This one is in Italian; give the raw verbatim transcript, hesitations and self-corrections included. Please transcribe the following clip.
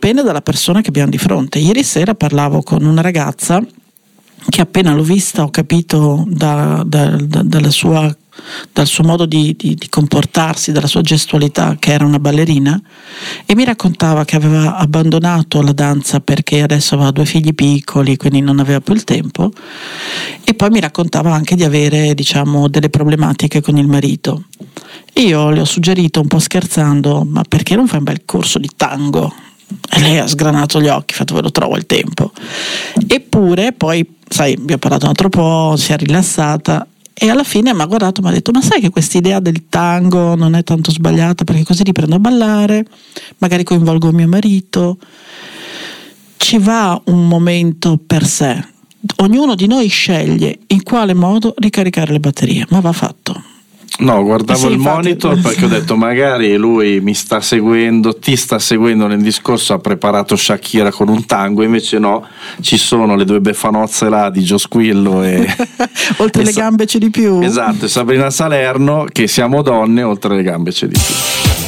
dipende dalla persona che abbiamo di fronte. Ieri sera parlavo con una ragazza che appena l'ho vista ho capito da, da, da, dalla sua, dal suo modo di, di, di comportarsi, dalla sua gestualità, che era una ballerina, e mi raccontava che aveva abbandonato la danza perché adesso aveva due figli piccoli, quindi non aveva più il tempo, e poi mi raccontava anche di avere, diciamo, delle problematiche con il marito. E io le ho suggerito, un po' scherzando: ma perché non fai un bel corso di tango? E lei ha sgranato gli occhi, ha fatto: ve lo trovo il tempo. Eppure poi, sai, abbiamo parlato un altro po', si è rilassata e alla fine mi ha guardato e mi ha detto: ma sai che quest'idea del tango non è tanto sbagliata, perché così riprendo a ballare, magari coinvolgo mio marito, ci va un momento per sé, ognuno di noi sceglie in quale modo ricaricare le batterie, ma va fatto. No, guardavo sì, il infatti, monitor perché ho detto magari lui mi sta seguendo, ti sta seguendo nel discorso, ha preparato Shakira con un tango, invece no, ci sono le due beffanozze là di Gio Squillo e oltre e le Sa- gambe c'è di più. Esatto, e Sabrina Salerno, che siamo donne, oltre le gambe c'è di più.